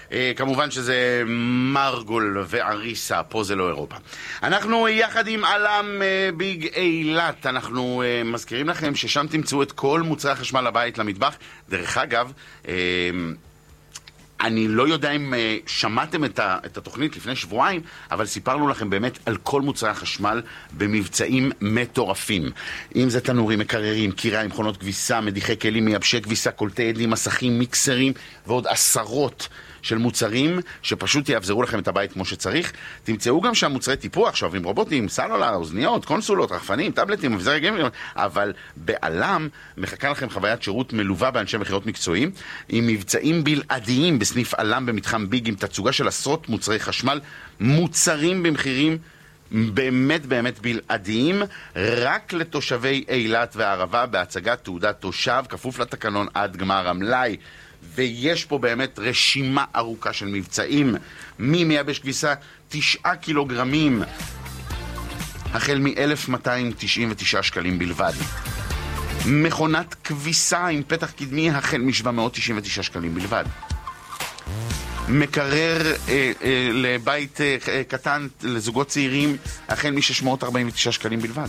כמובן שזה מרגול ועריסה, פה זה לא אירופה. אנחנו יחד עם אלם ביג אילת, אנחנו מזכירים לכם ששם תמצאו את כל מוצרי החשמל לבית, למטבח. דרך אגב, אני לא יודע אם שמעתם את התוכנית לפני שבועיים, אבל סיפרנו לכם באמת על כל מוצרי החשמל במבצעים מטורפים. אם זה תנורים, מקררים, קיריים, מכונות כביסה, מדיחי כלים, מייבשי כביסה, קולטי עדים, מסכים, מיקסרים ועוד עשרות של מוצרים שפשוט יעבזרו לכם את הבית כמו שצריך. תמצאו גם שם מוצרי טיפוח, שעוברים רובוטים, סלולר, אוזניות, קונסולות, רחפנים, טאבלטים, אביזרי גיימינג, אבל באלם מחכה לכם חוויית שירות מלווה באנשי מחירות מקצועיים, עם מבצעים בלעדיים בסניף אלם במתחם ביג, עם תצוגה של עשרות מוצרי חשמל, מוצרים במחירים באמת באמת בלעדיים, רק לתושבי אילת והערבה, בהצגת תעודת תושב, כפוף לתקנון עד גמר המלאי. ויש פה באמת רשימה ארוכה של מבצעים, ממייבש כביסה 9 קילוגרמים החל מ-1,299 שקלים בלבד, מכונת כביסה עם פתח קדמי החל מ-799 שקלים בלבד, מקרר לבית קטן לזוגות צעירים החל מ-649 שקלים בלבד,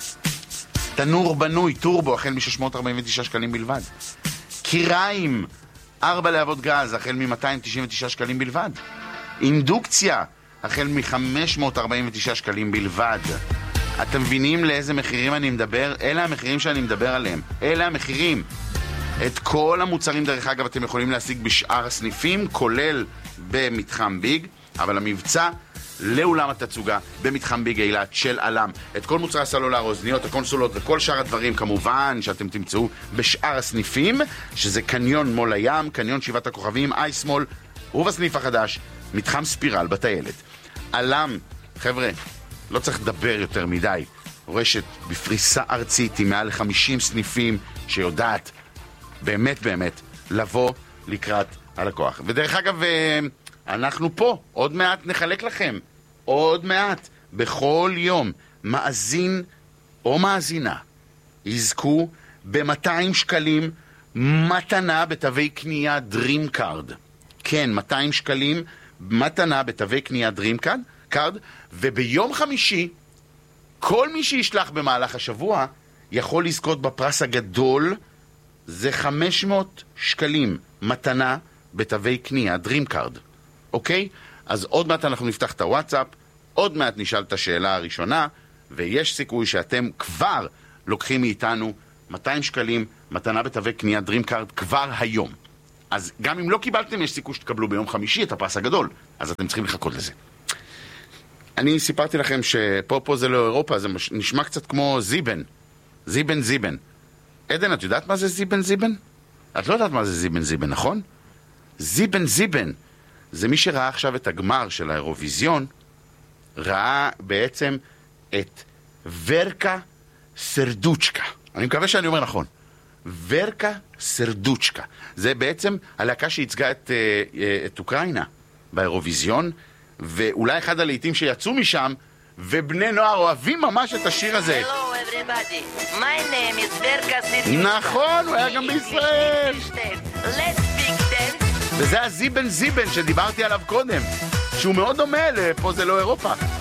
תנור בנוי טורבו החל מ-649 שקלים בלבד, קיריים 4 להבות גז החל מ-299 שקלים בלבד, אינדוקציה החל מ-549 שקלים בלבד. אתם מבינים לאיזה מחירים אני מדבר? אלה המחירים שאני מדבר עליהם, אלה המחירים. את כל המוצרים דרך אגב אתם יכולים להשיג בשאר הסניפים, כולל במתחם ביג, אבל המבצע לאולם התצוגה במתחם ביג אילת של אלם. את כל מוצרי הסלולר, אוזניות, הקונסולות וכל שאר הדברים כמובן שאתם תמצאו בשאר הסניפים, שזה קניון מול הים, קניון שבעת הכוכבים, אייס מול, ובסניף החדש מתחם ספירל בטיילת. אלם, חבר'ה, לא צריך לדבר יותר מדי, רשת בפריסה ארצית עם מעל 50 סניפים שיודעת באמת באמת לבוא לקראת הלקוח. ודרך אגב, אנחנו פה, עוד מעט נחלק לכם, עוד מעט, בכל יום, מאזין או מאזינה יזכו ב-200 שקלים מתנה בתווי קנייה Dream Card. כן, 200 שקלים מתנה בתווי קנייה Dream Card, וביום חמישי, כל מי שישלח במהלך השבוע יכול לזכות בפרס הגדול, זה 500 שקלים מתנה בתווי קנייה Dream Card. אוקיי? אז עוד מעט אנחנו נפתח את הוואטסאפ, עוד מעט נשאל את השאלה הראשונה, ויש סיכוי שאתם כבר לוקחים מאיתנו 200 שקלים מתנה בתווי קנייה Dream Card כבר היום. אז גם אם לא קיבלתם, יש סיכוי שתקבלו ביום חמישי את הפרס הגדול, אז אתם צריכים לחכות לזה. אני סיפרתי לכם שפה זה לא אירופה, זה נשמע קצת כמו זיבן. עדן, את יודעת מה זה זיבן? את לא יודעת מה זה זיבן, נכון? זיבן זה מי שראה עכשיו את הגמר של האירוויזיון, ראה בעצם את ורקה סרדוצ'קה. אני מקווה שאני אומר נכון. ורקה סרדוצ'קה. זה בעצם הלהקה שהצגה את אוקראינה באירוויזיון, ואולי אחד הלעיתים שיצאו משם, ובני נוער אוהבים ממש את השיר הזה. Hello everybody, my name is ורקה סרדוצ'קה. נכון, הוא היה גם בישראל. Let's big dance. וזה הזיבן שדיברתי עליו קודם, שהוא מאוד דומה לפה זה לא אירופה.